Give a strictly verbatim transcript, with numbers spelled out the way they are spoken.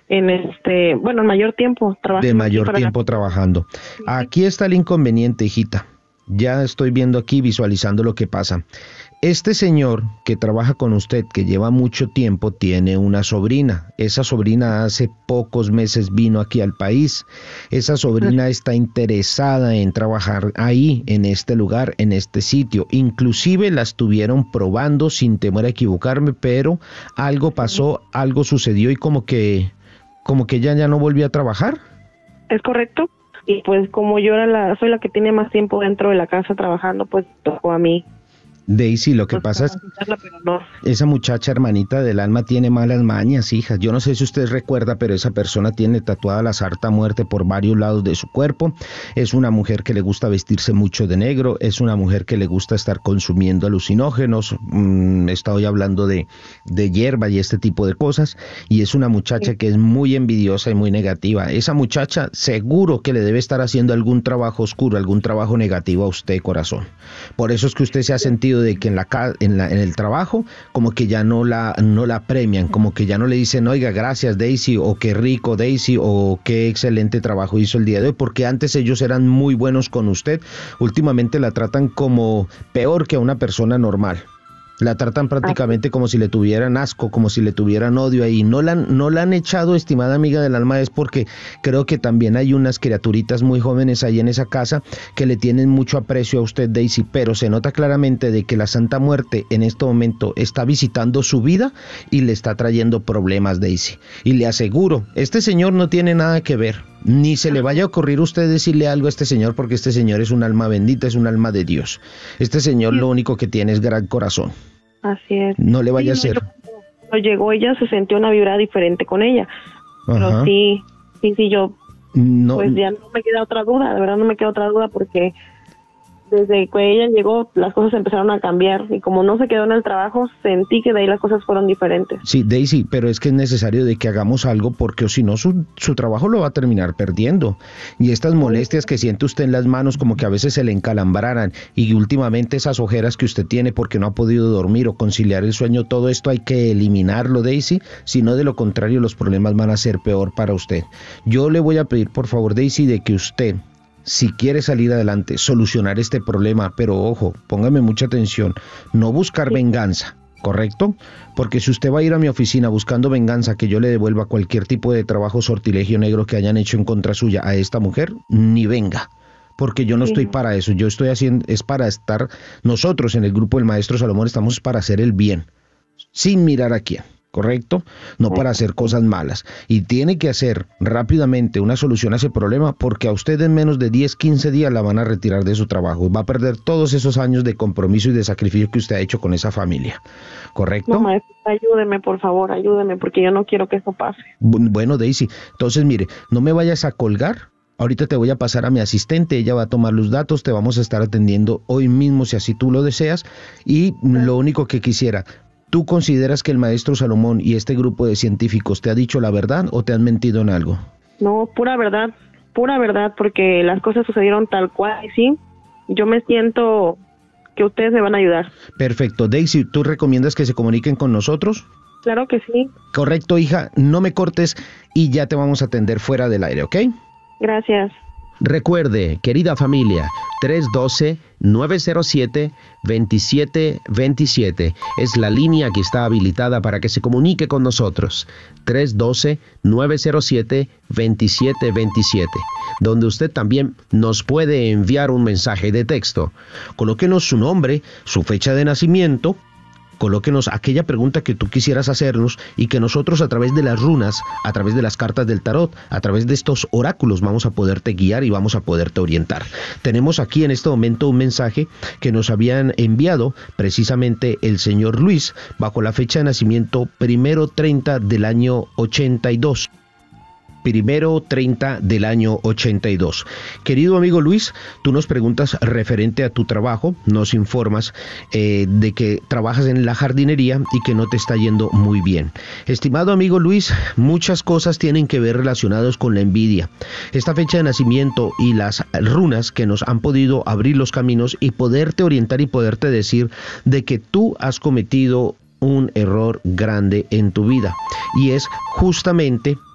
en este, bueno, en mayor tiempo trabajando. De aquí mayor para la- tiempo trabajando. Aquí está el inconveniente, hijita. Ya estoy viendo aquí, visualizando lo que pasa. Este señor que trabaja con usted, que lleva mucho tiempo, tiene una sobrina. Esa sobrina hace pocos meses vino aquí al país. Esa sobrina está interesada en trabajar ahí, en este lugar, en este sitio. Inclusive la estuvieron probando, sin temor a equivocarme, pero algo pasó, algo sucedió y como que, como que ella ya no volvió a trabajar. Es correcto. Y pues como yo era la, soy la que tiene más tiempo dentro de la casa trabajando, pues tocó a mí. Daisy, lo que pues, pasa es capacitarla, pero no. esa muchacha hermanita del alma tiene malas mañas, hija. Yo no sé si usted recuerda, pero esa persona tiene tatuada la sarta muerte por varios lados de su cuerpo. Es una mujer que le gusta vestirse mucho de negro. Es una mujer que le gusta estar consumiendo alucinógenos. Mm, estoy hablando de, de hierba y este tipo de cosas. Y es una muchacha Sí. que es muy envidiosa y muy negativa. Esa muchacha seguro que le debe estar haciendo algún trabajo oscuro, algún trabajo negativo a usted, corazón. Por eso es que usted se ha sentido de que en la, ca- en la en el trabajo como que ya no la no la premian, como que ya no le dicen, oiga, gracias Daisy, o qué rico Daisy, o qué excelente trabajo hizo el día de hoy, porque antes ellos eran muy buenos con usted. Últimamente la tratan como peor que a una persona normal. La tratan prácticamente como si le tuvieran asco, como si le tuvieran odio ahí. No la, han- no la han echado, estimada amiga del alma, es porque creo que también hay unas criaturitas muy jóvenes ahí en esa casa que le tienen mucho aprecio a usted, Daisy, pero se nota claramente de que la Santa Muerte en este momento está visitando su vida y le está trayendo problemas, Daisy. Y le aseguro, este señor no tiene nada que ver. Ni se le vaya a ocurrir a usted decirle algo a este señor, porque este señor es un alma bendita, es un alma de Dios. Este señor lo único que tiene es gran corazón. Así es. No le vaya a Sí, no, hacer. yo cuando llegó ella se sintió una vibra diferente con ella. Pero Ajá. sí, sí, sí, yo No, pues ya no me queda otra duda, de verdad no me queda otra duda porque desde que ella llegó las cosas empezaron a cambiar y como no se quedó en el trabajo sentí que de ahí las cosas fueron diferentes. sí, Daisy, pero es que es necesario de que hagamos algo porque o si no su, su trabajo lo va a terminar perdiendo. Y estas molestias que siente usted en las manos como que a veces se le encalambraran y últimamente esas ojeras que usted tiene porque no ha podido dormir o conciliar el sueño, todo esto hay que eliminarlo, Daisy, si no de lo contrario los problemas van a ser peor para usted. Yo le voy a pedir por favor, Daisy, de que usted, si quiere salir adelante, solucionar este problema, pero ojo, póngame mucha atención, no buscar venganza, ¿correcto? Porque si usted va a ir a mi oficina buscando venganza, que yo le devuelva cualquier tipo de trabajo sortilegio negro que hayan hecho en contra suya a esta mujer, ni venga. Porque yo no Sí. estoy para eso, yo estoy haciendo, es para estar, nosotros en el grupo del Maestro Salomón estamos para hacer el bien, sin mirar a quién. ¿Correcto? No para hacer cosas malas. Y tiene que hacer rápidamente una solución a ese problema porque a usted en menos de diez, quince días la van a retirar de su trabajo. Va a perder todos esos años de compromiso y de sacrificio que usted ha hecho con esa familia. ¿Correcto? No, maestra, ayúdeme por favor, ayúdeme porque yo no quiero que eso pase. Bu- Bueno, Daisy, entonces mire, no me vayas a colgar. Ahorita te voy a pasar a mi asistente, ella va a tomar los datos, te vamos a estar atendiendo hoy mismo si así tú lo deseas. Y lo único que quisiera, ¿tú consideras que el maestro Salomón y este grupo de científicos te ha dicho la verdad o te han mentido en algo? No, pura verdad, pura verdad porque las cosas sucedieron tal cual y sí, yo me siento que ustedes me van a ayudar. Perfecto. Daisy, ¿tú recomiendas que se comuniquen con nosotros? Claro que sí, Correcto, hija, no me cortes y ya te vamos a atender fuera del aire, ¿ok? gracias. Recuerde, querida familia, tres uno dos, nueve cero siete, dos siete dos siete es la línea que está habilitada para que se comunique con nosotros. tres uno dos, nueve cero siete, dos siete dos siete, donde usted también nos puede enviar un mensaje de texto. Colóquenos su nombre, su fecha de nacimiento, colóquenos aquella pregunta que tú quisieras hacernos y que nosotros a través de las runas, a través de las cartas del tarot, a través de estos oráculos vamos a poderte guiar y vamos a poderte orientar. Tenemos aquí en este momento un mensaje que nos habían enviado precisamente el señor Luis bajo la fecha de nacimiento primero treinta del año ochenta y dos. Primero treinta del año ochenta y dos. Querido amigo Luis, tú nos preguntas referente a tu trabajo, nos informas eh, de que trabajas en la jardinería y que no te está yendo muy bien. Estimado amigo Luis, muchas cosas tienen que ver relacionadas con la envidia. Esta fecha de nacimiento y las runas que nos han podido abrir los caminos y poderte orientar y poderte decir de que tú has cometido un error grande en tu vida y es justamente